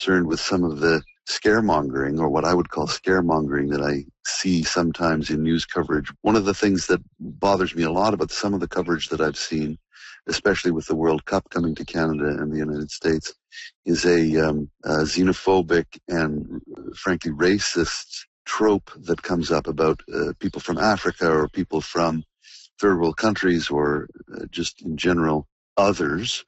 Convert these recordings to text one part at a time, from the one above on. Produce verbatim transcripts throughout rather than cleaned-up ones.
concerned with some of the scaremongering, or what I would call scaremongering, that I see sometimes in news coverage. One of the things that bothers me a lot about some of the coverage that I've seen, especially with the World Cup coming to Canada and the United States, is a, um, a xenophobic and, frankly, racist trope that comes up about uh, people from Africa or people from third world countries, or uh, just in general others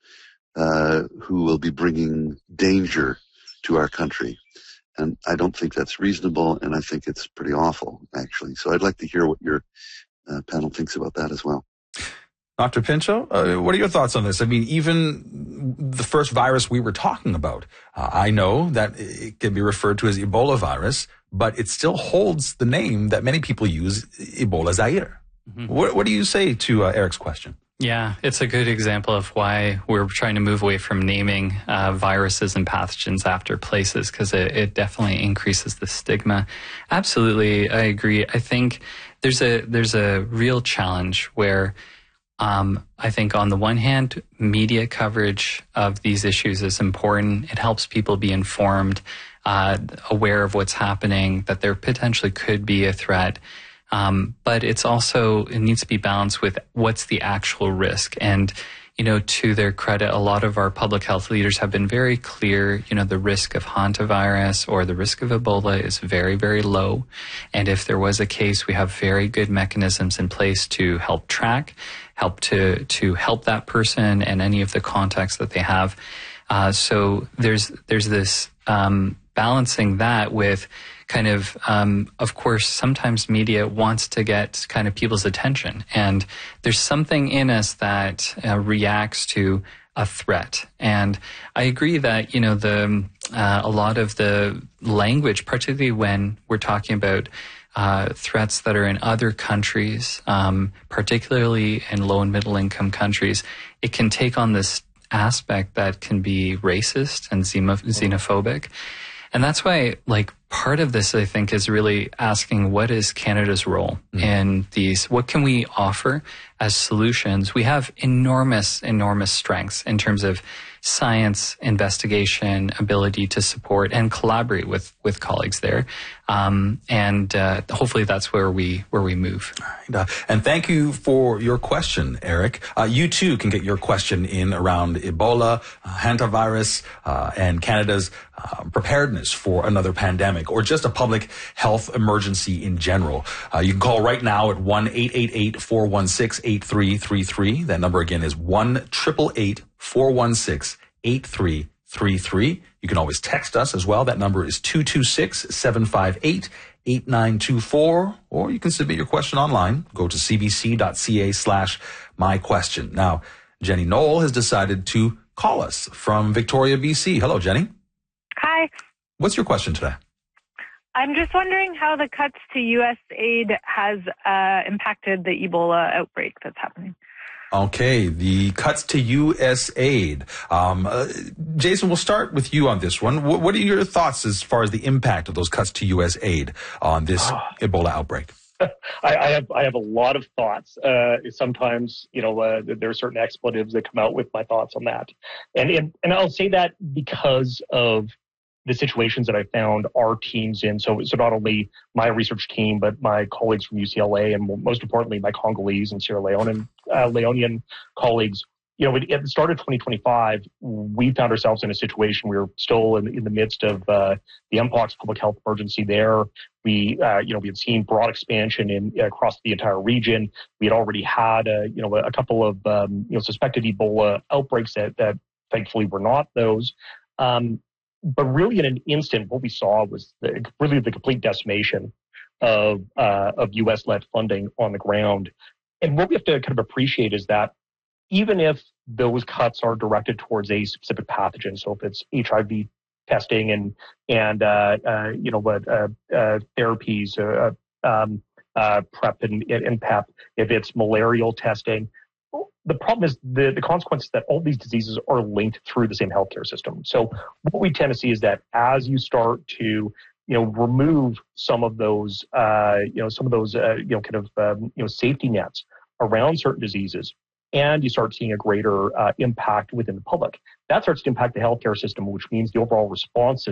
uh, who will be bringing danger to our country. And I don't think that's reasonable, and I think it's pretty awful, actually. So I'd like to hear what your uh, panel thinks about that as well. Doctor Pinchot, uh, what are your thoughts on this? I mean, even the first virus we were talking about, uh, I know that it can be referred to as Ebola virus, but it still holds the name that many people use, Ebola Zaire. Mm-hmm. What, what do you say to uh, Eric's question? Yeah, it's a good example of why we're trying to move away from naming uh, viruses and pathogens after places, because it, it definitely increases the stigma. Absolutely, I agree. I think there's a there's a real challenge where um, I think on the one hand, media coverage of these issues is important. It helps people be informed, uh, aware of what's happening, that there potentially could be a threat. Um, but it's also, it needs to be balanced with what's the actual risk. And, you know, to their credit, a lot of our public health leaders have been very clear, you know, the risk of hantavirus or the risk of Ebola is very, very low. And if there was a case, we have very good mechanisms in place to help track, help to, to help that person and any of the contacts that they have. Uh, so there's, there's this, um, balancing that with kind of, um, of course, sometimes media wants to get kind of people's attention. And there's something in us that uh, reacts to a threat. And I agree that, you know, the uh, a lot of the language, particularly when we're talking about uh, threats that are in other countries, um, particularly in low and middle income countries, it can take on this aspect that can be racist and xenophobic. And that's why, like, part of this, I think, is really asking what is Canada's role mm. in these? What can we offer as solutions? We have enormous, enormous strengths in terms of science, investigation, ability to support and collaborate with, with colleagues there. Um, and uh, hopefully that's where we where we move. Right, uh, and thank you for your question, Eric. Uh, you too can get your question in around Ebola, uh, hantavirus, uh, and Canada's uh, preparedness for another pandemic, or just a public health emergency in general. Uh, you can call right now at one eight eight eight, four one six, eight three three three. That number again is one eight eight eight, four one six, eight three three three. You can always text us as well. That number is two two six, seven five eight, eight nine two four, or you can submit your question online. Go to cbc.ca slash my question. Now, Jenny Knoll has decided to call us from Victoria, B C. Hello, Jenny. Hi. What's your question today? I'm just wondering how the cuts to U S aid has uh, impacted the Ebola outbreak that's happening. Okay, the cuts to U S aid. Um, uh, Jason, we'll start with you on this one. W- what are your thoughts as far as the impact of those cuts to U S aid on this oh. Ebola outbreak? I, I have I have a lot of thoughts. Uh, sometimes, you know, uh, there are certain expletives that come out with my thoughts on that, and and, and I'll say that because of the situations that I found our teams in. So, so not only my research team, but my colleagues from U C L A, and most importantly, my Congolese and Sierra Leonean, uh, Leonean colleagues. You know, at the start of twenty twenty-five, we found ourselves in a situation. We were still in, in the midst of uh, the Mpox public health emergency there. We, uh, you know, we had seen broad expansion in across the entire region. We had already had, a, you know, a couple of, um, you know, suspected Ebola outbreaks that, that thankfully were not those. Um, But really, in an instant, what we saw was the, really the complete decimation of uh, of U S-led funding on the ground. And what we have to kind of appreciate is that even if those cuts are directed towards a specific pathogen, so if it's H I V testing and and uh, uh, you know what uh, uh, therapies, uh, um, uh, PrEP and, and PEP, if it's malarial testing. The problem is the, the consequence is that all these diseases are linked through the same healthcare system. So what we tend to see is that as you start to, you know, remove some of those, uh, you know, some of those, uh, you know, kind of, um, you know, safety nets around certain diseases, and you start seeing a greater uh, impact within the public, that starts to impact the healthcare system, which means the overall response system